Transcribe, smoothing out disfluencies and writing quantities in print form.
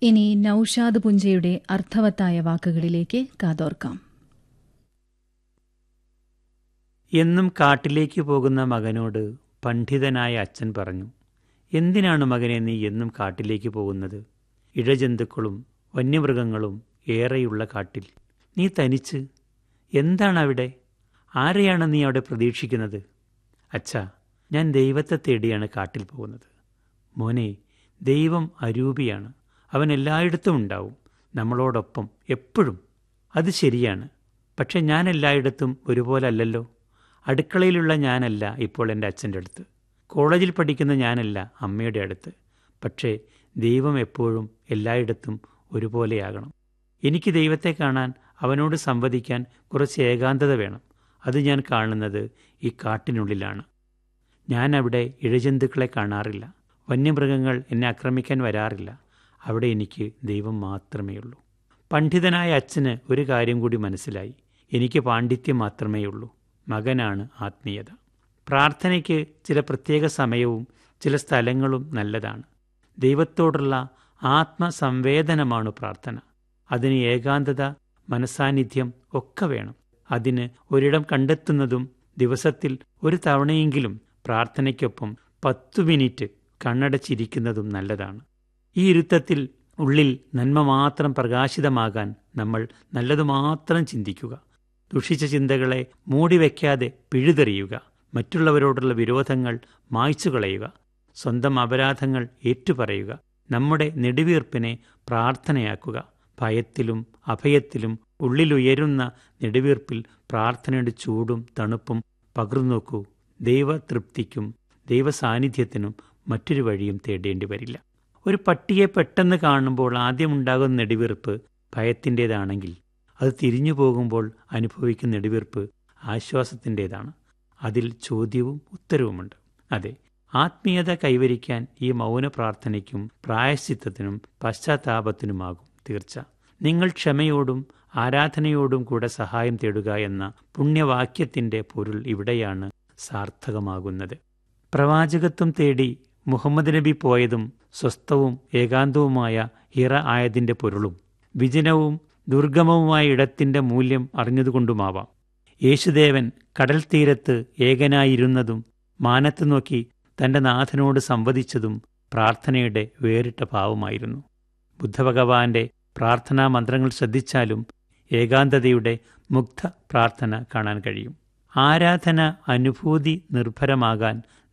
ഇനി നൌഷാദ് പുഞ്ചയുടെ അർത്ഥവത്തായ വാക്കുകളിലേക്ക് കാതോർക്കാം. എന്നും കാട്ടിലേക്ക് പോകുന്ന മകനോട് പണ്ഡിതനായ അച്ഛൻ പറഞ്ഞു, എന്തിനാണ് മകനെ നീ എന്നും കാട്ടിലേക്ക് പോകുന്നത്? ഇഴജന്തുക്കളും വന്യമൃഗങ്ങളും ഏറെയുള്ള കാട്ടിൽ നീ തനിച്ച് എന്താണ് അവിടെ? ആരെയാണ് നീ അവിടെ പ്രതീക്ഷിക്കുന്നത്? അച്ഛാ, ഞാൻ ദൈവത്തെ തേടിയാണ് കാട്ടിൽ പോകുന്നത്. മോനെ, ദൈവം അരൂപിയാണ്. അവൻ എല്ലായിടത്തും ഉണ്ടാവും, നമ്മളോടൊപ്പം എപ്പോഴും. അത് ശരിയാണ്. പക്ഷെ ഞാൻ എല്ലായിടത്തും ഒരുപോലെ അല്ലല്ലോ. അടുക്കളയിലുള്ള ഞാനല്ല ഇപ്പോൾ എൻ്റെ അച്ഛൻ്റെ അടുത്ത്. കോളേജിൽ പഠിക്കുന്ന ഞാനല്ല അമ്മയുടെ അടുത്ത്. പക്ഷേ ദൈവം എപ്പോഴും എല്ലായിടത്തും ഒരുപോലെയാകണം. എനിക്ക് ദൈവത്തെ കാണാൻ, അവനോട് സംവദിക്കാൻ കുറച്ച് ഏകാന്തത വേണം. അത് ഞാൻ കാണുന്നത് ഈ കാട്ടിനുള്ളിലാണ്. ഞാൻ അവിടെ ഇഴജന്തുക്കളെ കാണാറില്ല. വന്യമൃഗങ്ങൾ എന്നെ ആക്രമിക്കാൻ വരാറില്ല. അവിടെ എനിക്ക് ദൈവം മാത്രമേ ഉള്ളൂ. പണ്ഡിതനായ അച്ഛന് ഒരു കാര്യം കൂടി മനസ്സിലായി. എനിക്ക് പാണ്ഡിത്യം മാത്രമേ ഉള്ളൂ. മകനാണ് ആത്മീയത. പ്രാർത്ഥനയ്ക്ക് ചില പ്രത്യേക സമയവും ചില സ്ഥലങ്ങളും നല്ലതാണ്. ദൈവത്തോടുള്ള ആത്മസംവേദനമാണ് പ്രാർത്ഥന. അതിന് ഏകാന്തത, മനസാന്നിധ്യം ഒക്കെ വേണം. അതിന് ഒരിടം കണ്ടെത്തുന്നതും ദിവസത്തിൽ ഒരു തവണയെങ്കിലും പ്രാർത്ഥനയ്ക്കൊപ്പം 10 മിനിറ്റ് കണ്ണടച്ചിരിക്കുന്നതും നല്ലതാണ്. ഈ ഇരുത്തത്തിൽ ഉള്ളിൽ നന്മ മാത്രം പ്രകാശിതമാകാൻ നമ്മൾ നല്ലതു മാത്രം ചിന്തിക്കുക. ദുഷിച്ച ചിന്തകളെ മൂടിവെക്കാതെ പിഴുതെറിയുക. മറ്റുള്ളവരോടുള്ള വിരോധങ്ങൾ മായ്ച്ചു കളയുക. സ്വന്തം അപരാധങ്ങൾ ഏറ്റുപറയുക. നമ്മുടെ നെടുവീർപ്പിനെ പ്രാർത്ഥനയാക്കുക. ഭയത്തിലും അഭയത്തിലും ഉള്ളിലുയരുന്ന നെടുവീർപ്പിൽ പ്രാർത്ഥനയുടെ ചൂടും തണുപ്പും പകർന്നോക്കൂ. ദൈവതൃപ്തിക്കും ദൈവസാന്നിധ്യത്തിനും മറ്റൊരു വഴിയും തേടേണ്ടി വരില്ല. ഒരു പട്ടിയെ പെട്ടെന്ന് കാണുമ്പോൾ ആദ്യമുണ്ടാകുന്ന നെടുവീർപ്പ് ഭയത്തിൻ്റേതാണെങ്കിൽ, അത് തിരിഞ്ഞു പോകുമ്പോൾ അനുഭവിക്കുന്ന നെടുവീർപ്പ് ആശ്വാസത്തിൻ്റേതാണ്. അതിൽ ചോദ്യവും ഉത്തരവുമുണ്ട്. അതെ, ആത്മീയത കൈവരിക്കാൻ ഈ മൗന പ്രാർത്ഥനയ്ക്കും പ്രായശ്ചിത്തത്തിനും പശ്ചാത്താപത്തിനുമാകും തീർച്ച. നിങ്ങൾ ക്ഷമയോടും ആരാധനയോടും കൂടെ സഹായം തേടുക എന്ന പുണ്യവാക്യത്തിൻ്റെ പൊരുൾ ഇവിടെയാണ് സാർത്ഥകമാകുന്നത്. പ്രവാചകത്വം തേടി മുഹമ്മദ് നബി പോയതും സ്വസ്ഥവും ഏകാന്തവുമായ ഹിറ ആയതിൻ്റെ പൊരുളും വിജനവും ദുർഗമവുമായ ഇടത്തിൻ്റെ മൂല്യം അറിഞ്ഞതുകൊണ്ടുമാവാം. യേശുദേവൻ കടൽ തീരത്ത് ഏകനായിരുന്നതും മാനത്ത് നോക്കി തൻ്റെ നാഥനോട് സംവദിച്ചതും പ്രാർത്ഥനയുടെ വേറിട്ട ഭാവമായിരുന്നു. ബുദ്ധഭഗവാന്റെ പ്രാർത്ഥനാ മന്ത്രങ്ങൾ ശ്രദ്ധിച്ചാലും ഏകാന്തതയുടെ മുഗ്ധ പ്രാർത്ഥന കാണാൻ കഴിയും. ആരാധന അനുഭൂതി നിർഭരമാകാൻ